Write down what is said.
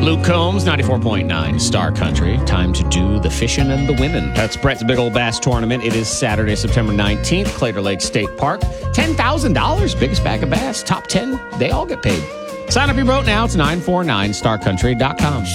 Luke Combs, 94.9 Star Country. Time to do the fishing and the winning. That's Brett's Big Old Bass Tournament. It is Saturday, September 19th, Claytor Lake State Park. $10,000, biggest bag of bass. Top 10, they all get paid. Sign up your boat now. It's 949starcountry.com.